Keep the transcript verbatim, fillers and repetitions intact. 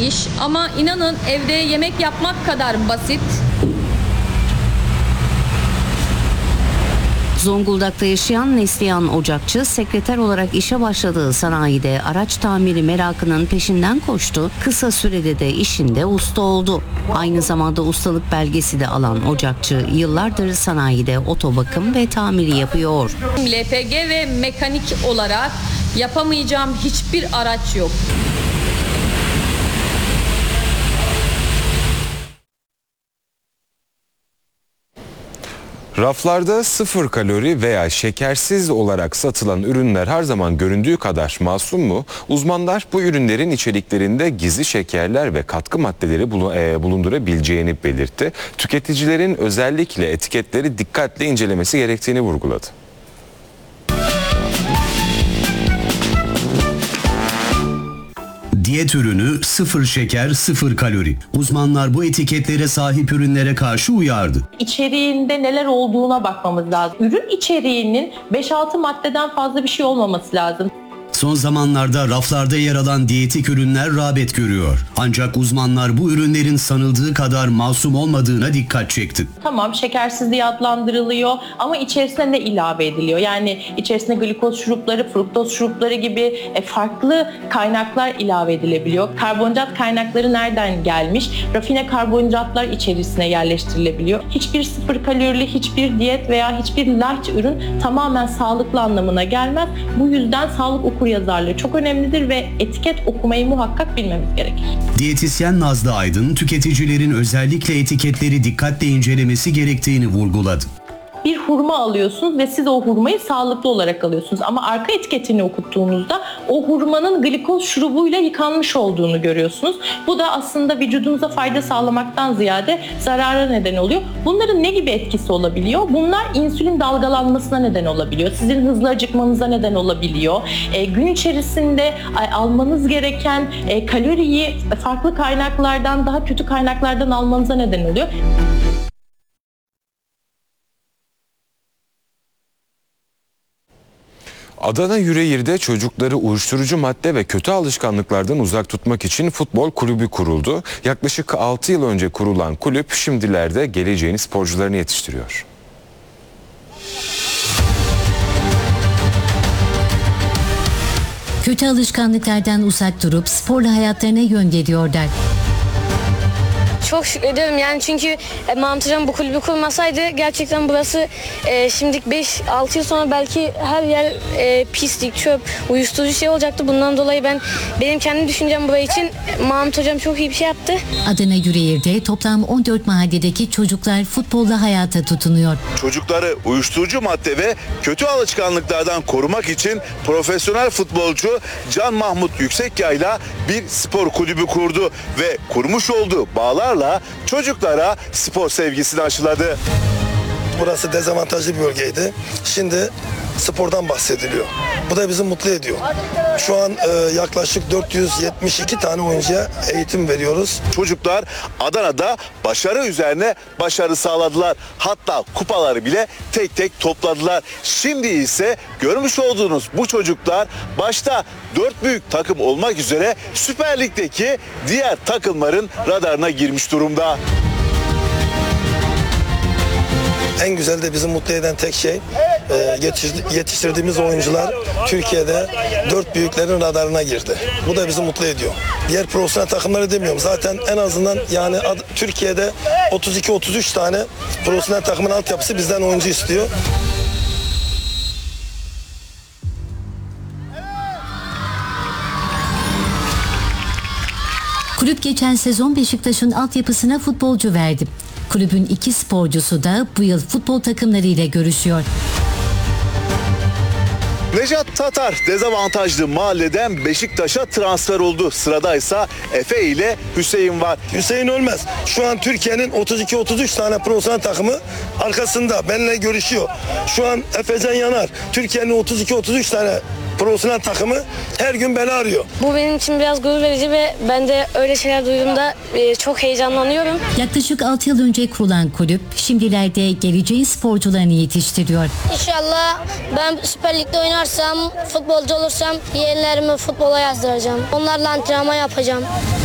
iş ama inanın evde yemek yapmak kadar basit. Zonguldak'ta yaşayan Neslihan Ocakçı, sekreter olarak işe başladığı sanayide araç tamiri merakının peşinden koştu. Kısa sürede de işinde usta oldu. Aynı zamanda ustalık belgesi de alan Ocakçı, yıllardır sanayide otobakım ve tamiri yapıyor. L P G ve mekanik olarak yapamayacağım hiçbir araç yok. Raflarda sıfır kalori veya şekersiz olarak satılan ürünler her zaman göründüğü kadar masum mu? Uzmanlar bu ürünlerin içeriklerinde gizli şekerler ve katkı maddeleri bulundurabileceğini belirtti. Tüketicilerin özellikle etiketleri dikkatle incelemesi gerektiğini vurguladı. Diyet ürünü, sıfır şeker, sıfır kalori. Uzmanlar bu etiketlere sahip ürünlere karşı uyardı. İçeriğinde neler olduğuna bakmamız lazım. Ürün içeriğinin beş altı maddeden fazla bir şey olmaması lazım. Son zamanlarda raflarda yer alan diyetik ürünler rağbet görüyor. Ancak uzmanlar bu ürünlerin sanıldığı kadar masum olmadığına dikkat çekti. Tamam, şekersiz diye adlandırılıyor ama içerisine ne ilave ediliyor? Yani içerisine glikoz şurupları, fruktoz şurupları gibi farklı kaynaklar ilave edilebiliyor. Karbonhidrat kaynakları nereden gelmiş? Rafine karbonhidratlar içerisine yerleştirilebiliyor. Hiçbir sıfır kalorili, hiçbir diyet veya hiçbir light ürün tamamen sağlıklı anlamına gelmez. Bu yüzden sağlık okur yazarlığı çok önemlidir ve etiket okumayı muhakkak bilmemiz gerekir. Diyetisyen Nazlı Aydın, tüketicilerin özellikle etiketleri dikkatle incelemesi gerektiğini vurguladı. Bir hurma alıyorsunuz ve siz o hurmayı sağlıklı olarak alıyorsunuz. Ama arka etiketini okuttuğunuzda o hurmanın glikoz şurubuyla yıkanmış olduğunu görüyorsunuz. Bu da aslında vücudunuza fayda sağlamaktan ziyade zarara neden oluyor. Bunların ne gibi etkisi olabiliyor? Bunlar insülin dalgalanmasına neden olabiliyor. Sizin hızlı acıkmanıza neden olabiliyor. E, gün içerisinde e, almanız gereken e, kaloriyi farklı kaynaklardan, daha kötü kaynaklardan almanıza neden oluyor. Adana Yüreğir'de çocukları uyuşturucu madde ve kötü alışkanlıklardan uzak tutmak için futbol kulübü kuruldu. Yaklaşık altı yıl önce kurulan kulüp şimdilerde geleceğin sporcularını yetiştiriyor. Kötü alışkanlıklardan uzak durup sporla hayatlarına yön veriyorlar. Çok şükrediyorum yani çünkü e, Mahmut Hocam bu kulübü kurmasaydı gerçekten burası e, şimdi beş altı yıl sonra belki her yer e, pislik, çöp, uyuşturucu şey olacaktı. Bundan dolayı ben benim kendi düşüncem burası için Mahmut Hocam çok iyi bir şey yaptı. Adana Yüreğir'de toplam on dört mahalledeki çocuklar futbolla hayata tutunuyor. Çocukları uyuşturucu madde ve kötü alışkanlıklardan korumak için profesyonel futbolcu Can Mahmut Yüksekyay'la bir spor kulübü kurdu ve kurmuş olduğu bağlarla çocuklara spor sevgisini aşıladı. Burası dezavantajlı bir bölgeydi. Şimdi spordan bahsediliyor. Bu da bizi mutlu ediyor. Şu an e, yaklaşık dört yüz yetmiş iki tane oyuncuya eğitim veriyoruz. Çocuklar Adana'da başarı üzerine başarı sağladılar. Hatta kupaları bile tek tek topladılar. Şimdi ise görmüş olduğunuz bu çocuklar başta dört büyük takım olmak üzere Süper Lig'deki diğer takımların radarına girmiş durumda. En güzel de bizi mutlu eden tek şey yetiştirdiğimiz oyuncular Türkiye'de dört büyüklerin radarına girdi. Bu da bizi mutlu ediyor. Diğer profesyonel takımları demiyorum. Zaten en azından yani Türkiye'de otuz iki otuz üç tane profesyonel takımın altyapısı bizden oyuncu istiyor. Kulüp geçen sezon Beşiktaş'ın altyapısına futbolcu verdi. Kulübün iki sporcusu da bu yıl futbol takımlarıyla görüşüyor. Nejat Tatar dezavantajlı mahalleden Beşiktaş'a transfer oldu. Sıradaysa Efe ile Hüseyin var. Hüseyin Ölmez şu an Türkiye'nin otuz iki otuz üç tane profesyonel takımı arkasında benimle görüşüyor. Şu an Efecan Yanar Türkiye'nin otuz iki otuz üç tane profesyonel takımı her gün beni arıyor. Bu benim için biraz gurur verici ve ben de öyle şeyler duyduğumda e, çok heyecanlanıyorum. Yaklaşık altı yıl önce kurulan kulüp şimdilerde geleceğin sporcularını yetiştiriyor. İnşallah ben Süper Lig'de oynarsam, futbolcu olursam yeğenlerimi futbola yazdıracağım. Onlarla antrenman yapacağım.